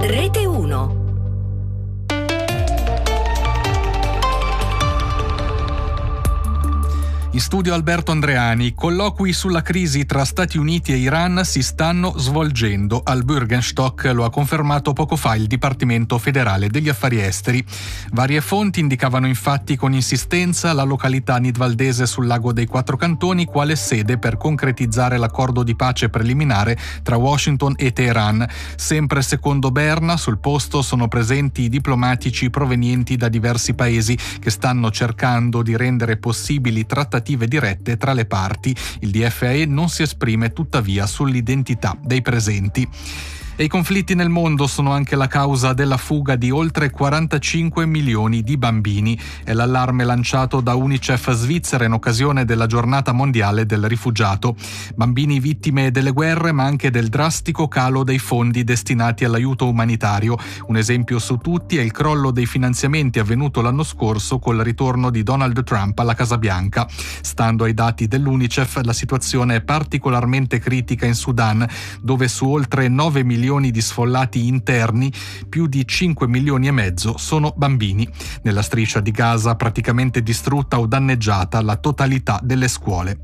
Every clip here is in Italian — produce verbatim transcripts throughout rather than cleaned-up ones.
Rete uno. In studio Alberto Andreani. Colloqui sulla crisi tra Stati Uniti e Iran si stanno svolgendo. Al Bürgenstock lo ha confermato poco fa il Dipartimento federale degli affari esteri. Varie fonti indicavano infatti con insistenza la località nidvaldese sul lago dei Quattro Cantoni quale sede per concretizzare l'accordo di pace preliminare tra Washington e Teheran. Sempre secondo Berna, sul posto sono presenti i diplomatici provenienti da diversi paesi che stanno cercando di rendere possibili trattative dirette tra le parti. Il D F A E non si esprime tuttavia sull'identità dei presenti. E i conflitti nel mondo sono anche la causa della fuga di oltre quarantacinque milioni di bambini. È l'allarme lanciato da Unicef Svizzera in occasione della giornata mondiale del rifugiato. Bambini vittime delle guerre, ma anche del drastico calo dei fondi destinati all'aiuto umanitario. Un esempio su tutti è il crollo dei finanziamenti avvenuto l'anno scorso col ritorno di Donald Trump alla Casa Bianca. Stando ai dati dell'Unicef, la situazione è particolarmente critica in Sudan, dove su oltre nove milioni di sfollati interni, più di cinque milioni e mezzo sono bambini. Nella striscia di Gaza, praticamente distrutta o danneggiata la totalità delle scuole.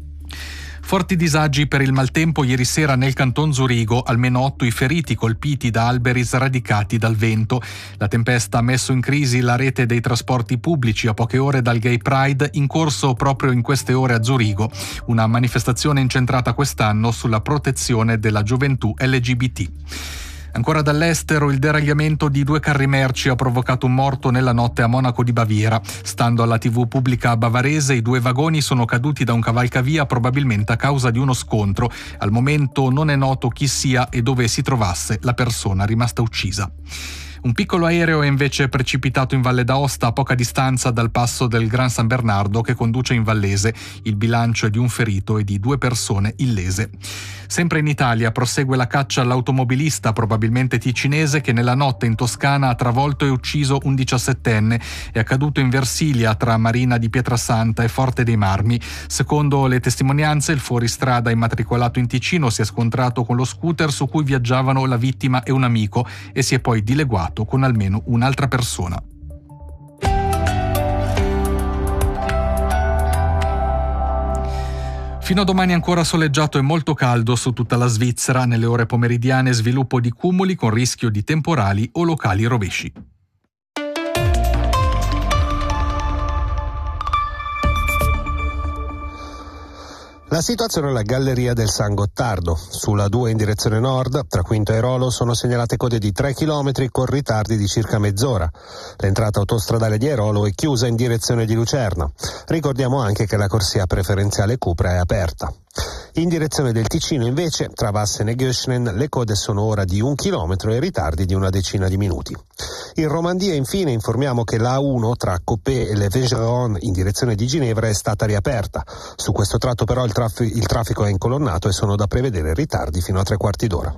Forti disagi per il maltempo ieri sera nel canton Zurigo, almeno otto i feriti colpiti da alberi sradicati dal vento. La tempesta ha messo in crisi la rete dei trasporti pubblici a poche ore dal Gay Pride, in corso proprio in queste ore a Zurigo, una manifestazione incentrata quest'anno sulla protezione della gioventù L G B T. Ancora dall'estero, il deragliamento di due carri merci ha provocato un morto nella notte a Monaco di Baviera. Stando alla tivù pubblica bavarese, i due vagoni sono caduti da un cavalcavia probabilmente a causa di uno scontro. Al momento non è noto chi sia e dove si trovasse la persona rimasta uccisa. Un piccolo aereo è invece precipitato in Valle d'Aosta a poca distanza dal passo del Gran San Bernardo che conduce in Vallese. Il bilancio è di un ferito e di due persone illese. Sempre in Italia prosegue la caccia all'automobilista probabilmente ticinese che nella notte in Toscana ha travolto e ucciso un diciassettenne. È accaduto in Versilia tra Marina di Pietrasanta e Forte dei Marmi. Secondo le testimonianze, il fuoristrada immatricolato in Ticino si è scontrato con lo scooter su cui viaggiavano la vittima e un amico e si è poi dileguato con almeno un'altra persona. Fino a domani ancora soleggiato e molto caldo su tutta la Svizzera. Nelle ore pomeridiane sviluppo di cumuli con rischio di temporali o locali rovesci. La situazione alla Galleria del San Gottardo. Sulla due in direzione nord, tra Quinto e Rolo, sono segnalate code di tre chilometri con ritardi di circa mezz'ora. L'entrata autostradale di Airolo è chiusa in direzione di Lucerna. Ricordiamo anche che la corsia preferenziale Cupra è aperta. In direzione del Ticino, invece, tra Vassen e Göschnen, le code sono ora di un chilometro e ritardi di una decina di minuti. In Romandia, infine, informiamo che la A uno tra Coppet e Le Vengeron in direzione di Ginevra è stata riaperta. Su questo tratto però il, traf- il traffico è incolonnato e sono da prevedere ritardi fino a tre quarti d'ora.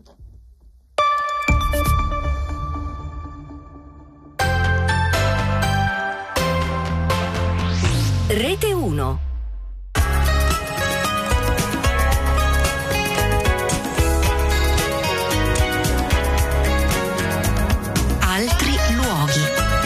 Rete uno. Altri luoghi.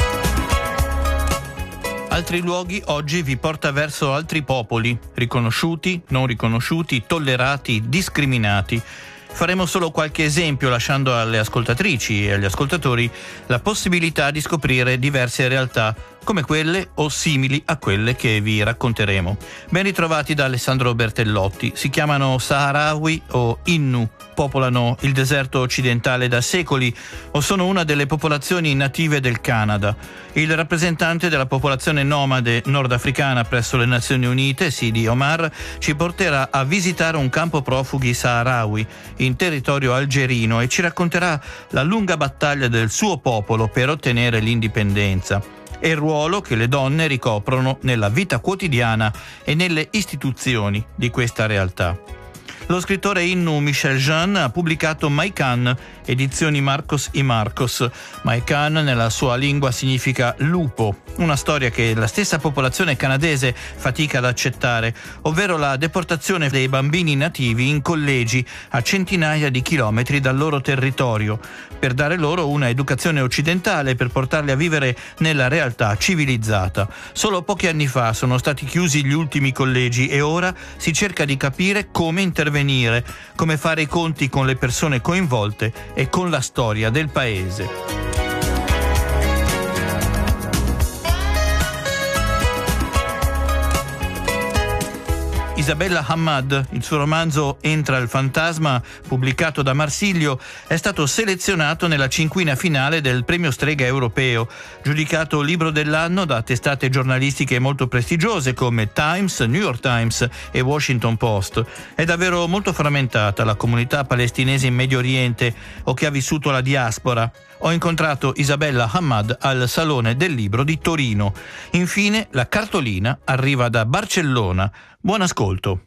Altri luoghi oggi vi porta verso altri popoli, riconosciuti, non riconosciuti, tollerati, discriminati. Faremo solo qualche esempio lasciando alle ascoltatrici e agli ascoltatori la possibilità di scoprire diverse realtà come quelle o simili a quelle che vi racconteremo. Ben ritrovati da Alessandro Bertellotti. Si chiamano Saharawi o Innu, popolano il deserto occidentale da secoli o sono una delle popolazioni native del Canada. Il rappresentante della popolazione nomade nordafricana presso le Nazioni Unite, Sidi Omar, ci porterà a visitare un campo profughi saharawi in territorio algerino e ci racconterà la lunga battaglia del suo popolo per ottenere l'indipendenza e il ruolo che le donne ricoprono nella vita quotidiana e nelle istituzioni di questa realtà. Lo scrittore innu Michel Jean ha pubblicato Maikan, edizioni Marcos y Marcos. Maikan nella sua lingua significa lupo, una storia che la stessa popolazione canadese fatica ad accettare, ovvero la deportazione dei bambini nativi in collegi a centinaia di chilometri dal loro territorio, per dare loro una educazione occidentale, per portarli a vivere nella realtà civilizzata. Solo pochi anni fa sono stati chiusi gli ultimi collegi e ora si cerca di capire come intervenire, come fare i conti con le persone coinvolte e con la storia del paese. Isabella Hammad, il suo romanzo Entra il fantasma, pubblicato da Marsilio, è stato selezionato nella cinquina finale del Premio Strega Europeo, giudicato libro dell'anno da testate giornalistiche molto prestigiose come Times, New York Times e Washington Post. È davvero molto frammentata la comunità palestinese in Medio Oriente o che ha vissuto la diaspora. Ho incontrato Isabella Hammad al Salone del Libro di Torino. Infine, la cartolina arriva da Barcellona. Buon ascolto.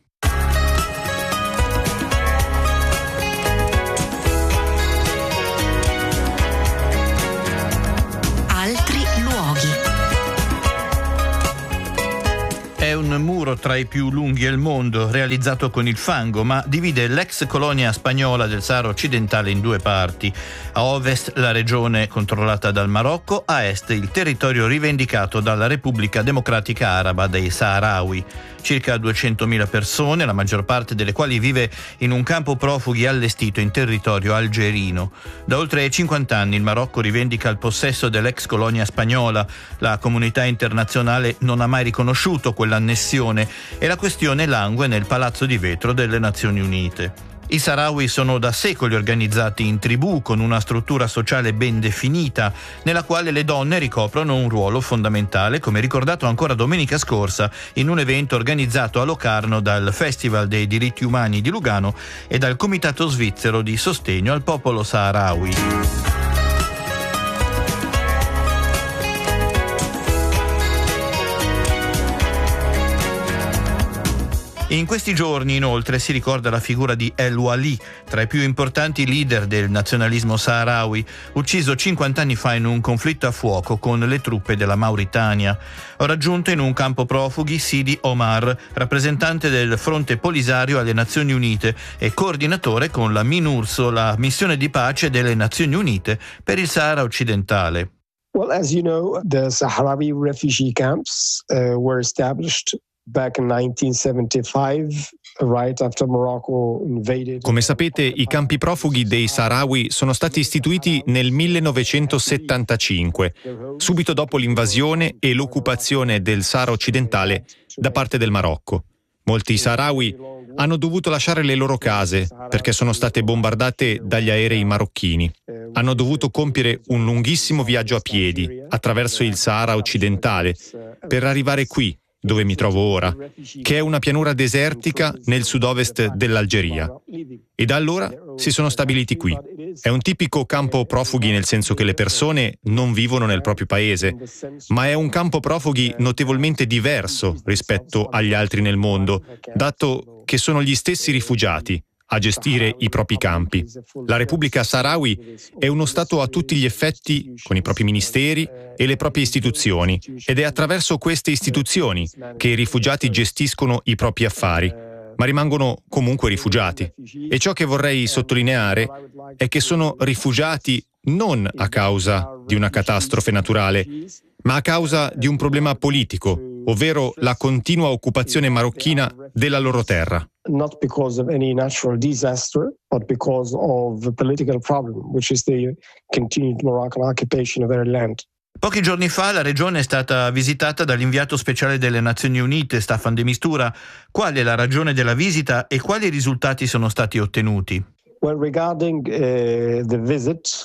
Altri luoghi. È un muro tra i più lunghi al mondo, realizzato con il fango, ma divide l'ex colonia spagnola del Sahara occidentale in due parti. A ovest la regione controllata dal Marocco, a est il territorio rivendicato dalla Repubblica Democratica Araba dei Saharawi. Circa duecentomila persone, la maggior parte delle quali vive in un campo profughi allestito in territorio algerino. Da oltre cinquanta anni il Marocco rivendica il possesso dell'ex colonia spagnola. La comunità internazionale non ha mai riconosciuto quell'annessione e la questione langue nel Palazzo di Vetro delle Nazioni Unite. I Saharawi sono da secoli organizzati in tribù con una struttura sociale ben definita, nella quale le donne ricoprono un ruolo fondamentale, come ricordato ancora domenica scorsa in un evento organizzato a Locarno dal Festival dei diritti umani di Lugano e dal Comitato svizzero di sostegno al popolo Saharawi. In questi giorni, inoltre, si ricorda la figura di El Wali, tra i più importanti leader del nazionalismo saharawi, ucciso cinquanta anni fa in un conflitto a fuoco con le truppe della Mauritania. Ho raggiunto in un campo profughi Sidi Omar, rappresentante del Fronte Polisario alle Nazioni Unite e coordinatore con la MINURSO, la missione di pace delle Nazioni Unite per il Sahara occidentale. Well, as you know, the Sahrawi refugee camps uh, were established back in nineteen seventy-five, right after Morocco invaded. Come sapete, i campi profughi dei Sahrawi sono stati istituiti nel millenovecentosettantacinque, subito dopo l'invasione e l'occupazione del Sahara occidentale da parte del Marocco. Molti Sahrawi hanno dovuto lasciare le loro case perché sono state bombardate dagli aerei marocchini. Hanno dovuto compiere un lunghissimo viaggio a piedi attraverso il Sahara occidentale per arrivare qui, dove mi trovo ora, che è una pianura desertica nel sud-ovest dell'Algeria. E da allora si sono stabiliti qui. È un tipico campo profughi nel senso che le persone non vivono nel proprio paese, ma è un campo profughi notevolmente diverso rispetto agli altri nel mondo, dato che sono gli stessi rifugiati a gestire i propri campi. La Repubblica Sahrawi è uno Stato a tutti gli effetti, con i propri ministeri e le proprie istituzioni, ed è attraverso queste istituzioni che i rifugiati gestiscono i propri affari, ma rimangono comunque rifugiati. E ciò che vorrei sottolineare è che sono rifugiati non a causa di una catastrofe naturale, ma a causa di un problema politico, ovvero la continua occupazione marocchina della loro terra. Not because of any natural disaster, but because of a political problem, which is the continued Moroccan occupation of their land. Pochi giorni fa la regione è stata visitata dall'inviato speciale delle Nazioni Unite, Staffan de Mistura. Qual è la ragione della visita e quali risultati sono stati ottenuti? Well, regarding uh, the visit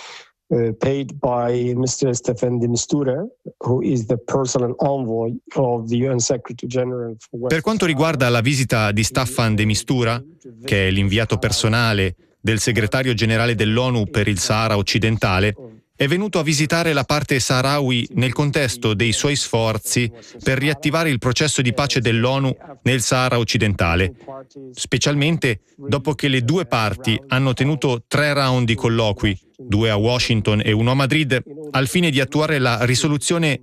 uh, paid by mister Staffan de Mistura, who is the personal envoy of the U N Secretary General for West. Per quanto riguarda la visita di Staffan de Mistura, che è l'inviato personale del segretario generale dell'ONU per il Sahara occidentale, è venuto a visitare la parte saharawi nel contesto dei suoi sforzi per riattivare il processo di pace dell'ONU nel Sahara occidentale, specialmente dopo che le due parti hanno tenuto tre round di colloqui, due a Washington e uno a Madrid, al fine di attuare la risoluzione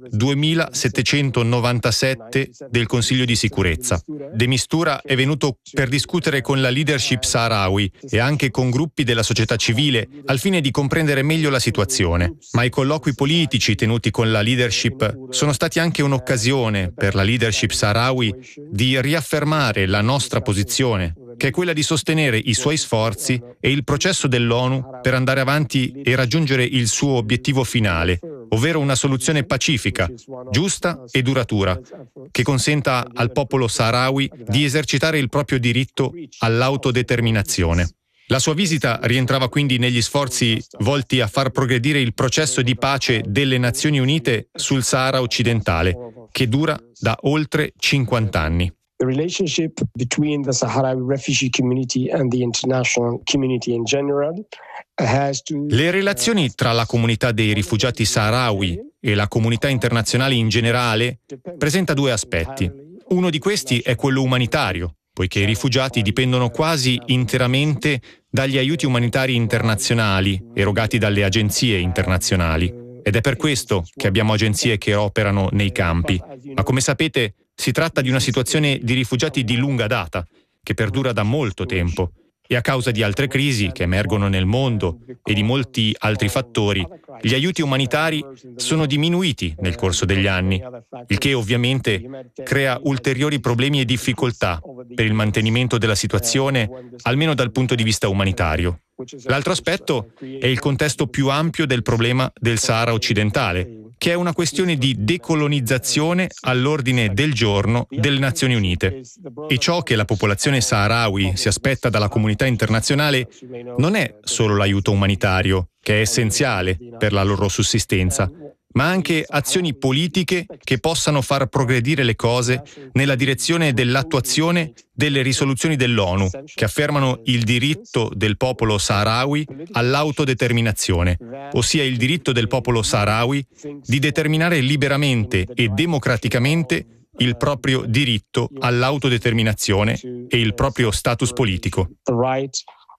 duemilasettecentonovantasette del Consiglio di sicurezza. De Mistura è venuto per discutere con la leadership saharawi e anche con gruppi della società civile al fine di comprendere meglio la situazione. Ma i colloqui politici tenuti con la leadership sono stati anche un'occasione per la leadership saharawi di riaffermare la nostra posizione, che è quella di sostenere i suoi sforzi e il processo dell'ONU per andare avanti e raggiungere il suo obiettivo finale, ovvero una soluzione pacifica, giusta e duratura, che consenta al popolo saharawi di esercitare il proprio diritto all'autodeterminazione. La sua visita rientrava quindi negli sforzi volti a far progredire il processo di pace delle Nazioni Unite sul Sahara occidentale, che dura da oltre cinquanta anni. The relationship between the Sahrawi refugee community and the international community in general has to... Le relazioni tra la comunità dei rifugiati saharawi e la comunità internazionale in generale presenta due aspetti. Uno di questi è quello umanitario, poiché i rifugiati dipendono quasi interamente dagli aiuti umanitari internazionali erogati dalle agenzie internazionali. Ed è per questo che abbiamo agenzie che operano nei campi. Ma come sapete, si tratta di una situazione di rifugiati di lunga data, che perdura da molto tempo, e a causa di altre crisi che emergono nel mondo e di molti altri fattori, gli aiuti umanitari sono diminuiti nel corso degli anni, il che ovviamente crea ulteriori problemi e difficoltà per il mantenimento della situazione, almeno dal punto di vista umanitario. L'altro aspetto è il contesto più ampio del problema del Sahara occidentale, che è una questione di decolonizzazione all'ordine del giorno delle Nazioni Unite. E ciò che la popolazione saharawi si aspetta dalla comunità internazionale non è solo l'aiuto umanitario, che è essenziale per la loro sussistenza, ma anche azioni politiche che possano far progredire le cose nella direzione dell'attuazione delle risoluzioni dell'ONU, che affermano il diritto del popolo saharawi all'autodeterminazione, ossia il diritto del popolo saharawi di determinare liberamente e democraticamente il proprio diritto all'autodeterminazione e il proprio status politico. The right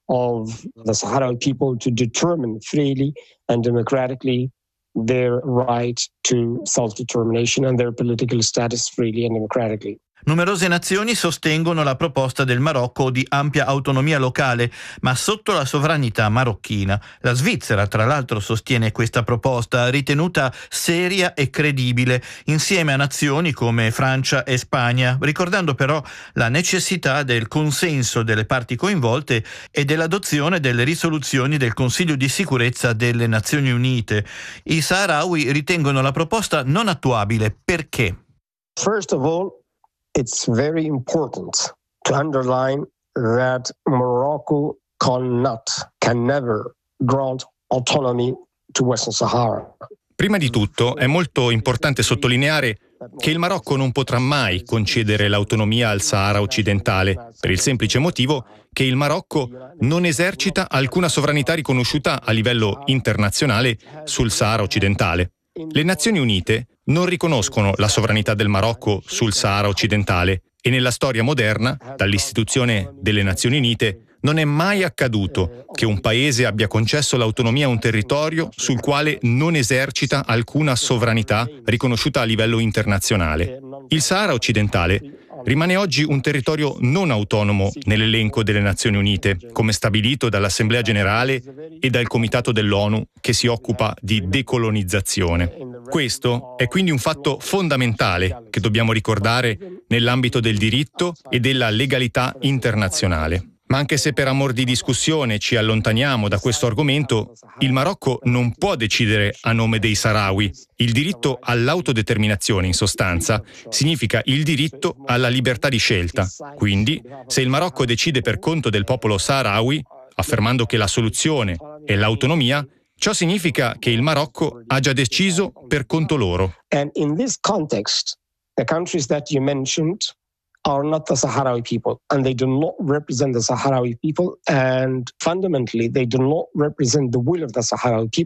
of the Sahrawi people to determine freely and democratically their right to self-determination and their political status freely and democratically. Numerose nazioni sostengono la proposta del Marocco di ampia autonomia locale, ma sotto la sovranità marocchina. La Svizzera, tra l'altro, sostiene questa proposta, ritenuta seria e credibile, insieme a nazioni come Francia e Spagna, ricordando però la necessità del consenso delle parti coinvolte e dell'adozione delle risoluzioni del Consiglio di sicurezza delle Nazioni Unite. I Saharawi ritengono la proposta non attuabile. Perché? First of all, it's very important to underline that Morocco cannot, can never grant autonomy to Western Sahara. Prima di tutto è molto importante sottolineare che il Marocco non potrà mai concedere l'autonomia al Sahara occidentale, per il semplice motivo che il Marocco non esercita alcuna sovranità riconosciuta a livello internazionale sul Sahara occidentale. Le Nazioni Unite non riconoscono la sovranità del Marocco sul Sahara occidentale e nella storia moderna, dall'istituzione delle Nazioni Unite, non è mai accaduto che un paese abbia concesso l'autonomia a un territorio sul quale non esercita alcuna sovranità riconosciuta a livello internazionale. Il Sahara occidentale rimane oggi un territorio non autonomo nell'elenco delle Nazioni Unite, come stabilito dall'Assemblea Generale e dal Comitato dell'ONU che si occupa di decolonizzazione. Questo è quindi un fatto fondamentale che dobbiamo ricordare nell'ambito del diritto e della legalità internazionale. Ma anche se per amor di discussione ci allontaniamo da questo argomento, il Marocco non può decidere a nome dei Sahrawi. Il diritto all'autodeterminazione, in sostanza, significa il diritto alla libertà di scelta. Quindi, se il Marocco decide per conto del popolo Sahrawi, affermando che la soluzione è l'autonomia, ciò significa che il Marocco ha già deciso per conto loro. And in this context, the countries that you mentioned are not the Sahrawi people, and they do not represent the Sahrawi people, and fundamentally they do not represent the will of the Sahrawi people.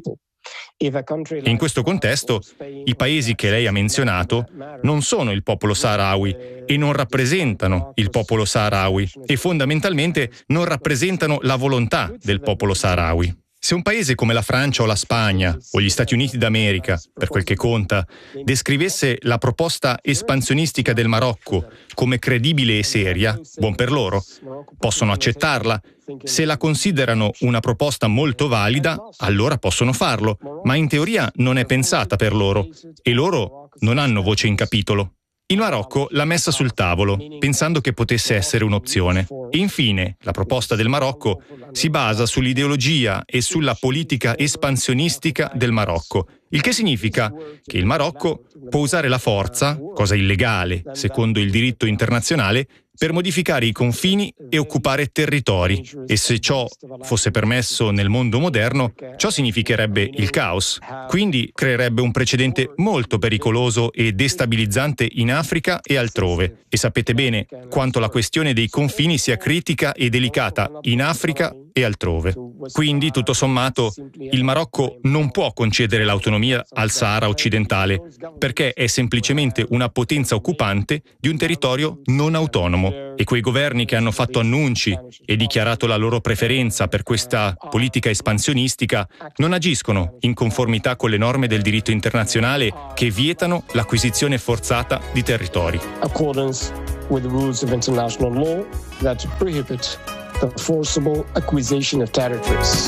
E in questo contesto, i paesi che lei ha menzionato non sono il popolo saharawi e non rappresentano il popolo saharawi e fondamentalmente non rappresentano la volontà del popolo saharawi. Se un paese come la Francia o la Spagna o gli Stati Uniti d'America, per quel che conta, descrivesse la proposta espansionistica del Marocco come credibile e seria, buon per loro, possono accettarla. Se la considerano una proposta molto valida, allora possono farlo, ma in teoria non è pensata per loro e loro non hanno voce in capitolo. Il Marocco l'ha messa sul tavolo, pensando che potesse essere un'opzione. E infine, la proposta del Marocco si basa sull'ideologia e sulla politica espansionistica del Marocco, il che significa che il Marocco può usare la forza, cosa illegale secondo il diritto internazionale, per modificare i confini e occupare territori. E se ciò fosse permesso nel mondo moderno, ciò significherebbe il caos. Quindi creerebbe un precedente molto pericoloso e destabilizzante in Africa e altrove. E sapete bene quanto la questione dei confini sia critica e delicata in Africa e altrove. Quindi, tutto sommato, il Marocco non può concedere l'autonomia al Sahara occidentale, perché è semplicemente una potenza occupante di un territorio non autonomo. E quei governi che hanno fatto annunci e dichiarato la loro preferenza per questa politica espansionistica non agiscono in conformità con le norme del diritto internazionale che vietano l'acquisizione forzata di territori. Accordance with the rules of international law that prohibit the forcible acquisition of territories.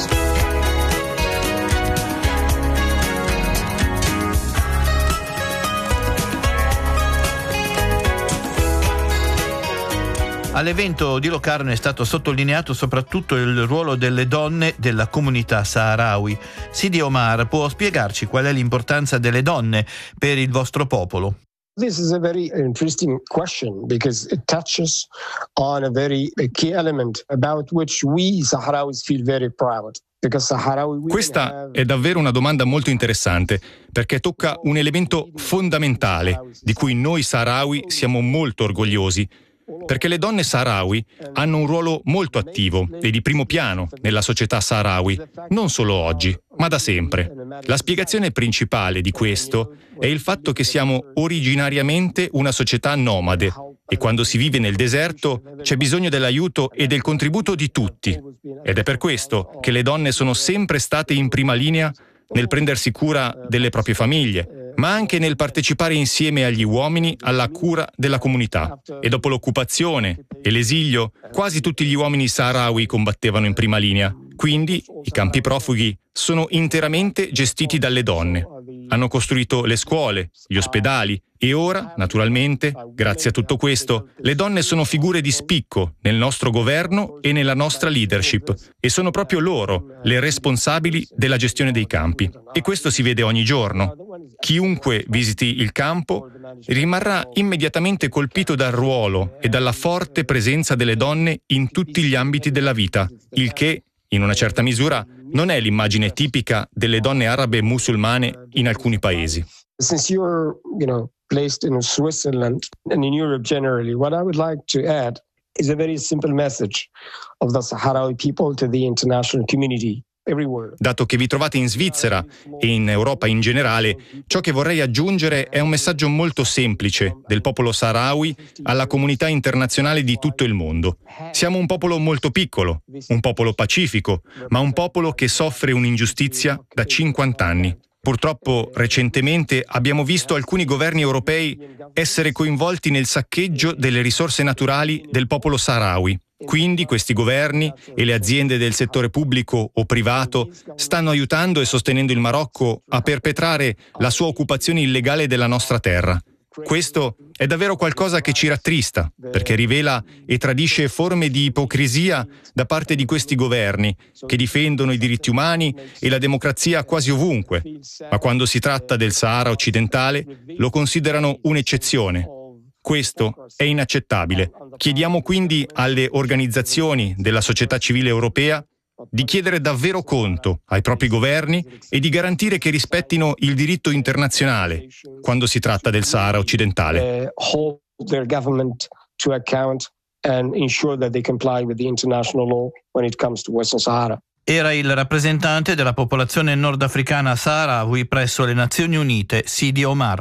All'evento di Locarno è stato sottolineato soprattutto il ruolo delle donne della comunità saharawi. Sidi Omar può spiegarci qual è l'importanza delle donne per il vostro popolo? This is a very interesting question because it touches on a very a key element about which we Sahrawis feel very proud. Questa è davvero una domanda molto interessante, perché tocca un elemento fondamentale di cui noi Sahrawi siamo molto orgogliosi. Perché le donne sahrawi hanno un ruolo molto attivo e di primo piano nella società sahrawi, non solo oggi, ma da sempre. La spiegazione principale di questo è il fatto che siamo originariamente una società nomade e quando si vive nel deserto c'è bisogno dell'aiuto e del contributo di tutti. Ed è per questo che le donne sono sempre state in prima linea nel prendersi cura delle proprie famiglie, ma anche nel partecipare insieme agli uomini alla cura della comunità. E dopo l'occupazione e l'esilio, quasi tutti gli uomini sahrawi combattevano in prima linea. Quindi i campi profughi sono interamente gestiti dalle donne. Hanno costruito le scuole, gli ospedali e ora, naturalmente, grazie a tutto questo, le donne sono figure di spicco nel nostro governo e nella nostra leadership e sono proprio loro le responsabili della gestione dei campi. E questo si vede ogni giorno. Chiunque visiti il campo rimarrà immediatamente colpito dal ruolo e dalla forte presenza delle donne in tutti gli ambiti della vita, il che, in una certa misura, non è l'immagine tipica delle donne arabe musulmane in alcuni paesi. Since you're, you know, placed in Switzerland and in Europe generally, what I would like to add is a very simple message of the Sahrawi people to the international community. Dato che vi trovate in Svizzera e in Europa in generale, ciò che vorrei aggiungere è un messaggio molto semplice del popolo sahrawi alla comunità internazionale di tutto il mondo. Siamo un popolo molto piccolo, un popolo pacifico, ma un popolo che soffre un'ingiustizia da cinquanta anni. Purtroppo, recentemente abbiamo visto alcuni governi europei essere coinvolti nel saccheggio delle risorse naturali del popolo sahrawi. Quindi questi governi e le aziende del settore pubblico o privato stanno aiutando e sostenendo il Marocco a perpetrare la sua occupazione illegale della nostra terra. Questo è davvero qualcosa che ci rattrista, perché rivela e tradisce forme di ipocrisia da parte di questi governi, che difendono i diritti umani e la democrazia quasi ovunque, ma quando si tratta del Sahara occidentale lo considerano un'eccezione. Questo è inaccettabile. Chiediamo quindi alle organizzazioni della società civile europea di chiedere davvero conto ai propri governi e di garantire che rispettino il diritto internazionale quando si tratta del Sahara occidentale. Hold their government to account and ensure that they comply with the international law when it comes to Western Sahara. Era il rappresentante della popolazione nordafricana saharawi presso le Nazioni Unite, Sidi Omar.